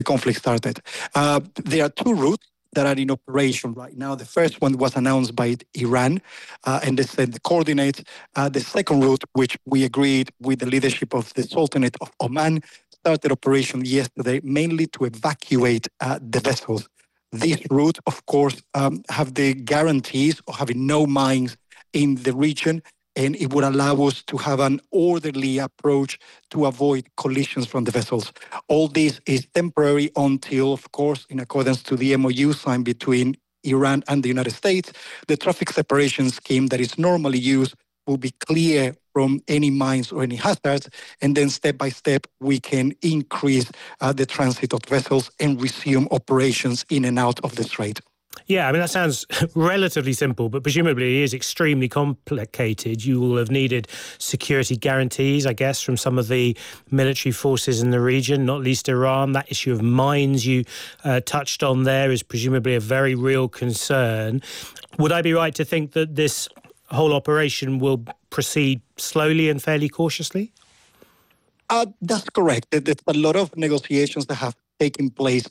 conflict started. There are two routes that are in operation right now. The first one was announced by Iran, and they said the coordinates. The second route, which we agreed with the leadership of the Sultanate of Oman, started operation yesterday, mainly to evacuate the vessels. This route, of course, have the guarantees of having no mines in the region, and it would allow us to have an orderly approach to avoid collisions from the vessels. All this is temporary until, of course, in accordance to the MOU signed between Iran and the United States, the traffic separation scheme that is normally used will be clear from any mines or any hazards, and then step by step we can increase the transit of vessels and resume operations in and out of the strait. Yeah, I mean, that sounds relatively simple, but presumably it is extremely complicated. You will have needed security guarantees, I guess, from some of the military forces in the region, not least Iran. That issue of mines you touched on there is presumably a very real concern. Would I be right to think that this whole operation will proceed slowly and fairly cautiously? That's correct. There's a lot of negotiations that have taken place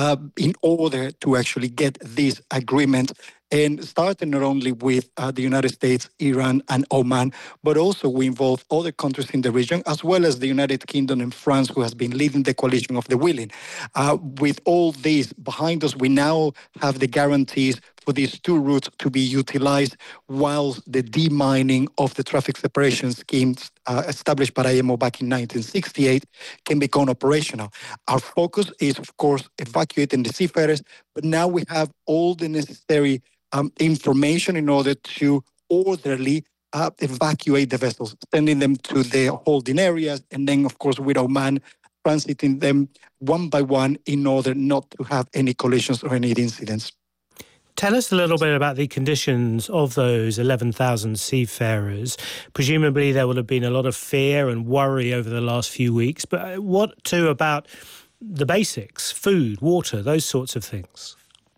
in order to actually get this agreement, and starting not only with the United States, Iran, and Oman, but also we involve other countries in the region, as well as the United Kingdom and France, who has been leading the coalition of the willing. With all this behind us, we now have the guarantees for these two routes to be utilized, whilst the demining of the traffic separation schemes established by IMO back in 1968 can become operational. Our focus is, of course, evacuating the seafarers, but now we have all the necessary information in order to orderly evacuate the vessels, sending them to the holding areas, and then, of course, with Oman, transiting them one by one in order not to have any collisions or any incidents. Tell us a little bit about the conditions of those 11,000 seafarers. Presumably there will have been a lot of fear and worry over the last few weeks, but what too about the basics, food, water, those sorts of things?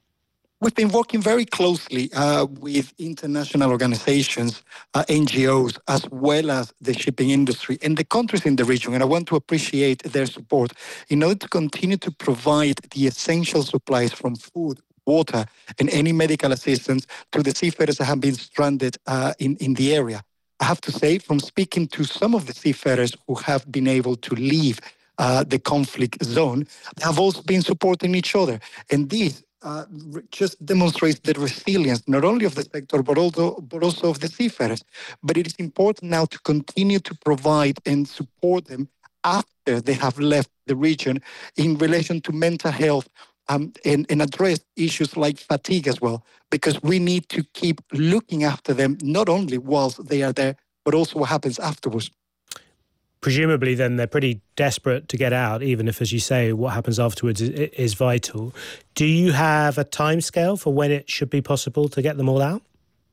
We've been working very closely with international organizations, NGOs, as well as the shipping industry and the countries in the region. And I want to appreciate their support in order to continue to provide the essential supplies from food, water, and any medical assistance to the seafarers that have been stranded in the area. I have to say, from speaking to some of the seafarers who have been able to leave the conflict zone, they have also been supporting each other. And this just demonstrates the resilience, not only of the sector, but also of the seafarers. But it is important now to continue to provide and support them after they have left the region in relation to mental health, and address issues like fatigue as well, because we need to keep looking after them, not only whilst they are there, but also what happens afterwards. Presumably then they're pretty desperate to get out, even if, as you say, what happens afterwards is vital. Do you have a timescale for when it should be possible to get them all out?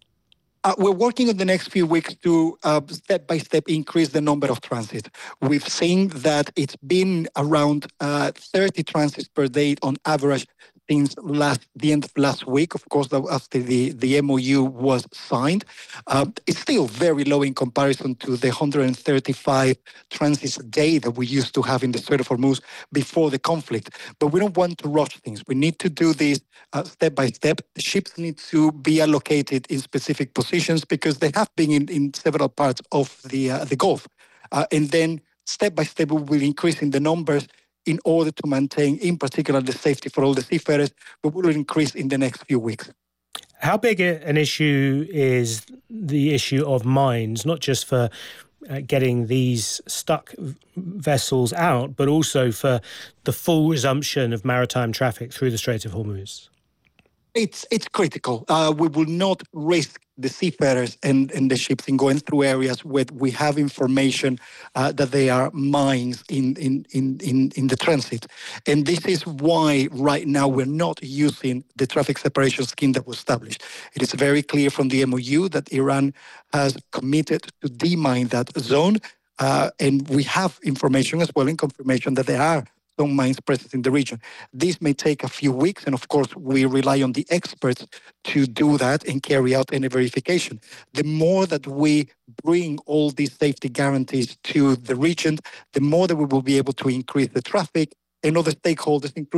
We're working on the next few weeks to step-by-step increase the number of transits. We've seen that it's been around 30 transits per day on average since the end of last week, of course, after the MOU was signed. It's still very low in comparison to the 135 transits a day that we used to have in the Strait of Hormuz before the conflict. But we don't want to rush things. We need to do this step by step. The ships need to be allocated in specific positions because they have been in several parts of the Gulf. And then step by step, we will increase in the numbers in order to maintain, in particular, the safety for all the seafarers, but will increase in the next few weeks. How big an issue is the issue of mines, not just for getting these stuck vessels out, but also for the full resumption of maritime traffic through the Strait of Hormuz? It's critical. We will not risk the seafarers and the ships in going through areas where we have information that they are mines in the transit. And this is why right now we're not using the traffic separation scheme that was established. It is very clear from the MOU that Iran has committed to demine that zone. And we have information as well and confirmation that there are some mines present in the region. This may take a few weeks, and of course, we rely on the experts to do that and carry out any verification. The more that we bring all these safety guarantees to the region, the more that we will be able to increase the traffic, and other stakeholders, including